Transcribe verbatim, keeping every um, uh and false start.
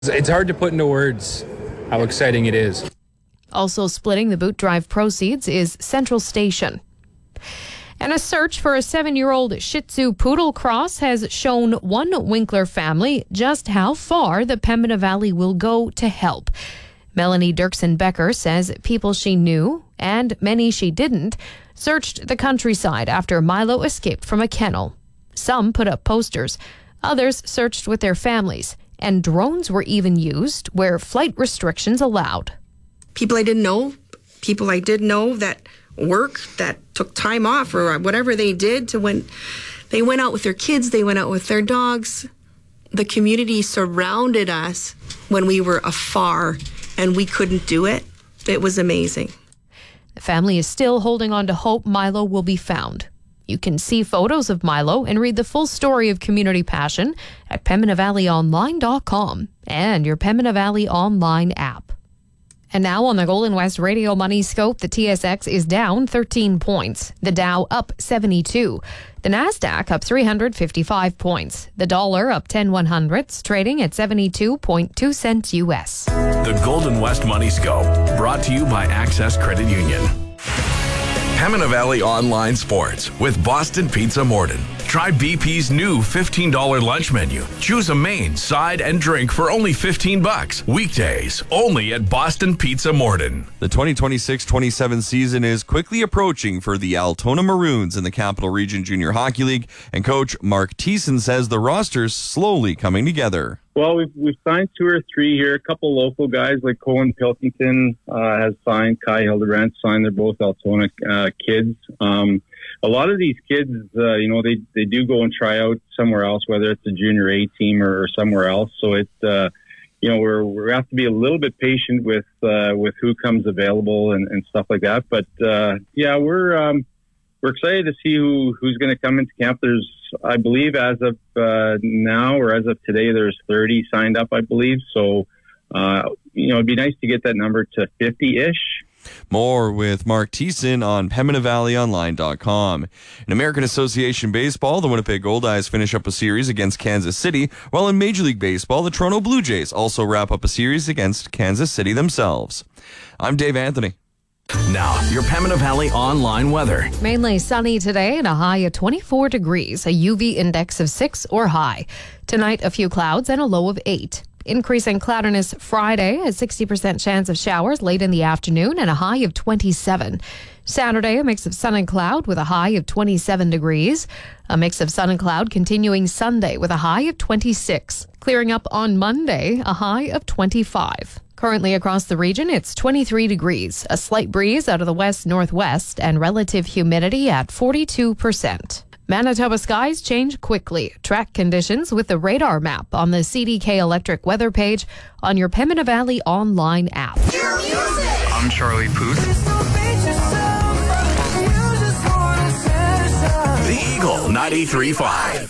It's hard to put into words how exciting it is. Also splitting the boot drive proceeds is Central Station. And a search for a seven-year-old Shih Tzu poodle cross has shown one Winkler family just how far the Pembina Valley will go to help. Melanie Dirksen-Becker says people she knew, and many she didn't, searched the countryside after Milo escaped from a kennel. Some put up posters. Others searched with their families. And drones were even used where flight restrictions allowed. People I didn't know, people I did know that work, that took time off or whatever they did to when they went out with their kids, they went out with their dogs. The community surrounded us when we were afar and we couldn't do it. It was amazing. The family is still holding on to hope Milo will be found. You can see photos of Milo and read the full story of community passion at Pembina Valley Online dot com and your Pembina Valley Online app. And now on the Golden West Radio Money Scope, the T S X is down thirteen points. The Dow up seventy-two. The Nasdaq up three hundred fifty-five points. The dollar up ten one hundredths, trading at seventy-two point two cents U S. The Golden West Money Scope, brought to you by Access Credit Union. Pembina Valley Online Sports with Boston Pizza Morden. Try B P's new fifteen dollars lunch menu. Choose a main, side, and drink for only fifteen bucks. Weekdays, only at Boston Pizza Morden. The twenty twenty-six twenty-seven season is quickly approaching for the Altona Maroons in the Capital Region Junior Hockey League, and coach Mark Thiessen says the roster's slowly coming together. Well, we've, we've signed two or three here. A couple local guys like Colin Pilkington uh, has signed. Kai Hildebrand signed. They're both Altona uh, kids. Um, a lot of these kids, uh, you know, they, they do go and try out somewhere else, whether it's a junior A team or, or somewhere else. So it, uh, you know, we're we have to be a little bit patient with uh, with who comes available and, and stuff like that. But uh, yeah, we're um, we're excited to see who who's going to come into camp. There's, I believe, as of uh, now or as of today, there's thirty signed up, I believe. So, uh, you know, it'd be nice to get that number to fifty-ish. More with Mark Thiessen on Pembina Valley Online dot com. In American Association Baseball, the Winnipeg Goldeyes finish up a series against Kansas City, while in Major League Baseball, the Toronto Blue Jays also wrap up a series against Kansas City themselves. I'm Dave Anthony. Now, your Pembina Valley online weather. Mainly sunny today and a high of twenty-four degrees, a U V index of six or high. Tonight, a few clouds and a low of eight. Increasing cloudiness Friday, a sixty percent chance of showers late in the afternoon and a high of twenty-seven. Saturday, a mix of sun and cloud with a high of twenty-seven degrees. A mix of sun and cloud continuing Sunday with a high of twenty-six. Clearing up on Monday, a high of twenty-five. Currently across the region, it's twenty-three degrees. A slight breeze out of the west-northwest and relative humidity at forty-two percent. Manitoba skies change quickly. Track conditions with the radar map on the C D K Electric weather page on your Pembina Valley Online app. I'm Charlie Puth. The Eagle ninety-three point five.